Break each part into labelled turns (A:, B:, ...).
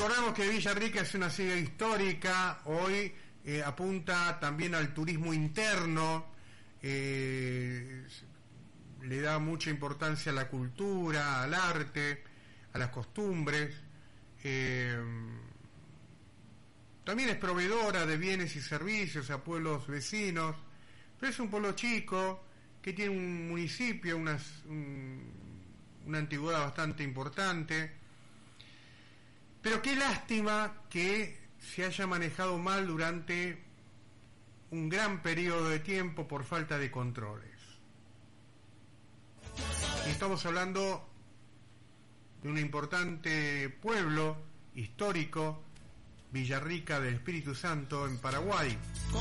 A: Recordamos que Villa Rica es una ciudad histórica, hoy apunta también al turismo interno, le da mucha importancia a la cultura, al arte, a las costumbres, también es proveedora de bienes y servicios a pueblos vecinos, pero es un pueblo chico que tiene un municipio, una antigüedad bastante importante. Pero qué lástima que se haya manejado mal durante un gran periodo de tiempo por falta de controles. Y estamos hablando de un importante pueblo histórico, Villarrica del Espíritu Santo, en Paraguay.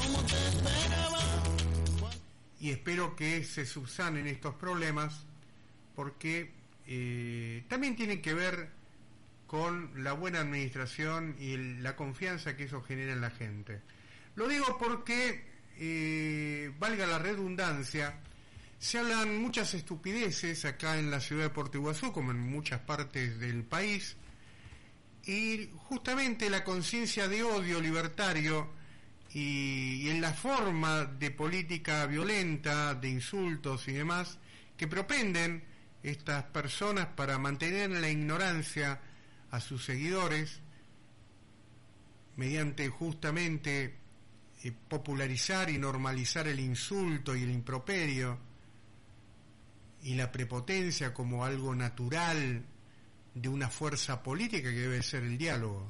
A: Y espero que se subsanen estos problemas, porque también tienen que ver con la buena administración y la confianza que eso genera en la gente. Lo digo porque, valga la redundancia, se hablan muchas estupideces acá en la ciudad de Puerto Iguazú, como en muchas partes del país, y justamente la conciencia de odio libertario y en la forma de política violenta, de insultos y demás, que propenden estas personas para mantener en la ignorancia a sus seguidores, mediante justamente popularizar y normalizar el insulto y el improperio y la prepotencia como algo natural de una fuerza política que debe ser el diálogo,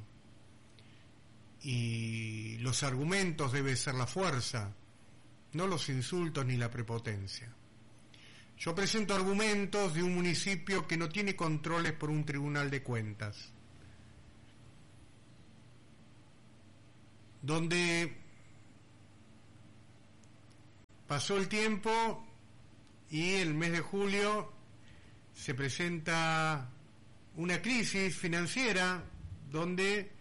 A: y los argumentos debe ser la fuerza, no los insultos ni la prepotencia. Yo presento argumentos de un municipio que no tiene controles por un tribunal de cuentas, donde pasó el tiempo y el mes de julio se presenta una crisis financiera donde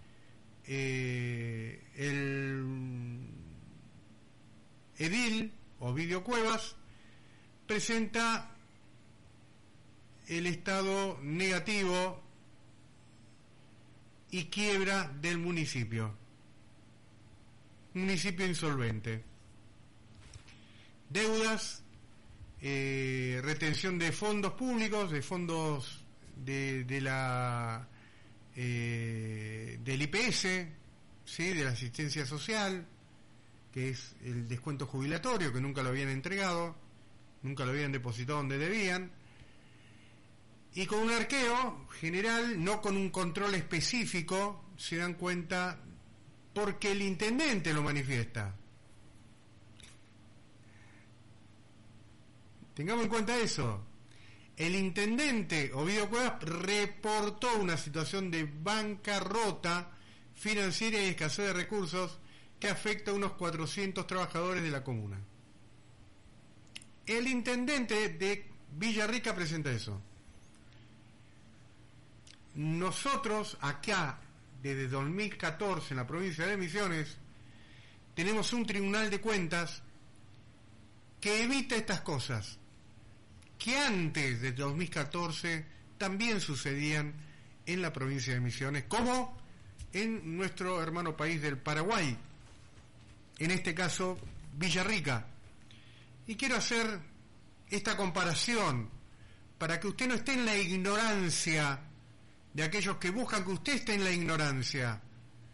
A: el edil Ovidio Cuevas presenta el estado negativo y quiebra del municipio insolvente, deudas, retención de fondos públicos, de fondos de la del IPS, ¿sí?, de la asistencia social, que es el descuento jubilatorio, que nunca lo habían entregado, nunca lo habían depositado donde debían, y con un arqueo general, no con un control específico, se dan cuenta porque el intendente lo manifiesta. Tengamos en cuenta eso. El intendente Ovidio Cuevas reportó una situación de bancarrota financiera y escasez de recursos que afecta a unos 400 trabajadores de la comuna. El intendente de Villarrica presenta eso. Nosotros acá, desde 2014, en la provincia de Misiones, tenemos un tribunal de cuentas que evita estas cosas, que antes de 2014 también sucedían en la provincia de Misiones, como en nuestro hermano país del Paraguay, en este caso Villarrica. Y quiero hacer esta comparación para que usted no esté en la ignorancia de aquellos que buscan que usted esté en la ignorancia,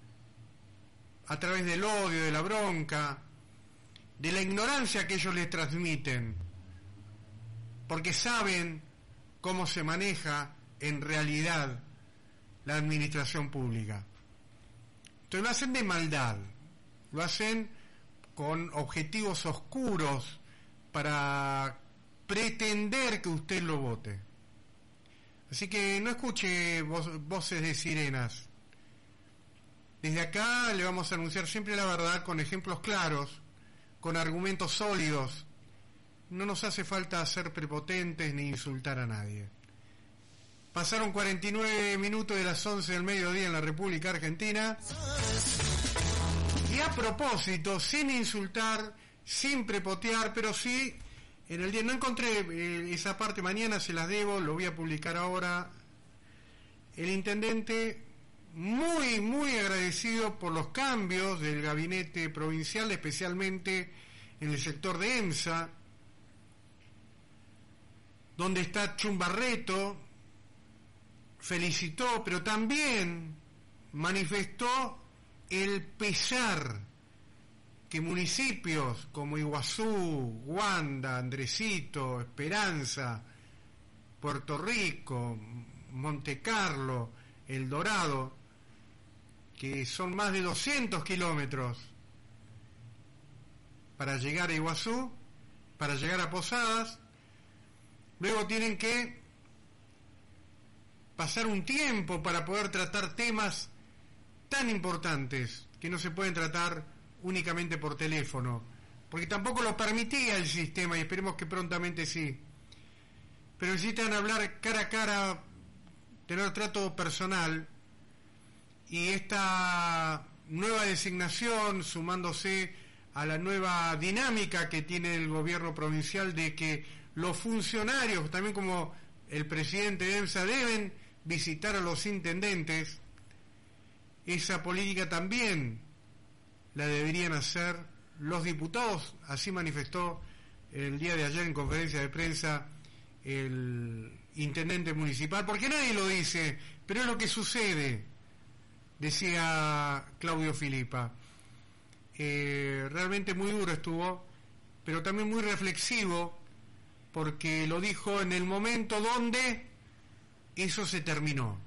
A: a través del odio, de la bronca, de la ignorancia que ellos les transmiten, porque saben cómo se maneja en realidad la administración pública. Entonces lo hacen de maldad, lo hacen con objetivos oscuros para pretender que usted lo vote. Así que no escuche voces de sirenas. Desde acá le vamos a anunciar siempre la verdad, con ejemplos claros, con argumentos sólidos. No nos hace falta ser prepotentes ni insultar a nadie. Pasaron 49 minutos de las 11 del mediodía en la República Argentina. Y a propósito, sin insultar, sin prepotear, pero sí, en el día, no encontré esa parte, mañana se las debo, lo voy a publicar ahora. El intendente muy agradecido por los cambios del gabinete provincial, especialmente en el sector de EMSA, donde está Chumbarreto. Felicitó, pero también manifestó el pesar que municipios como Iguazú, Guanda, Andresito, Esperanza, Puerto Rico, Montecarlo, El Dorado, que son más de 200 kilómetros para llegar a Iguazú, para llegar a Posadas, luego tienen que pasar un tiempo para poder tratar temas tan importantes que no se pueden tratar únicamente por teléfono, porque tampoco lo permitía el sistema, y esperemos que prontamente sí. Pero necesitan hablar cara a cara, tener trato personal, y esta nueva designación, sumándose a la nueva dinámica que tiene el gobierno provincial de que los funcionarios, también como el presidente de EMSA, deben visitar a los intendentes, esa política también la deberían hacer los diputados. Así manifestó el día de ayer en conferencia de prensa el intendente municipal, porque nadie lo dice, pero es lo que sucede, decía Claudio Filipa. Realmente muy duro estuvo, pero también muy reflexivo, porque lo dijo en el momento donde eso se terminó.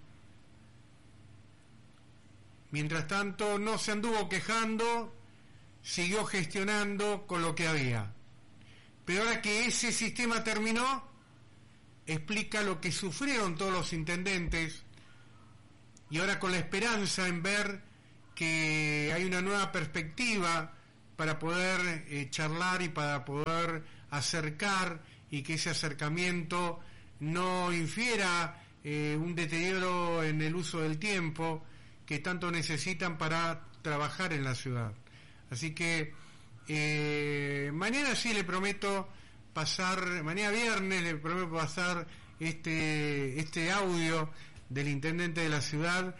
A: Mientras tanto, no se anduvo quejando, siguió gestionando con lo que había. Pero ahora que ese sistema terminó, explica lo que sufrieron todos los intendentes, y ahora con la esperanza en ver que hay una nueva perspectiva para poder charlar y para poder acercar, y que ese acercamiento no infiera un deterioro en el uso del tiempo que tanto necesitan para trabajar en la ciudad. Así que mañana sí le prometo pasar, mañana viernes le prometo pasar este audio del intendente de la ciudad,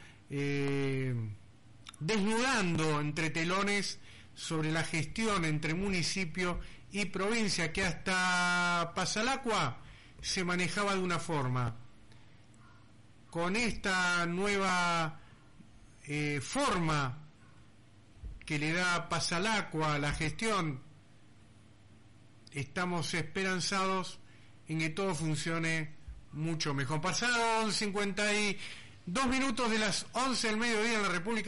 A: desnudando entre telones sobre la gestión entre municipio y provincia, que hasta Pasalacua se manejaba de una forma. Con esta nueva forma que le da Pasalacua a la gestión, estamos esperanzados en que todo funcione mucho mejor. Pasaron 52 minutos de las 11 del mediodía en la República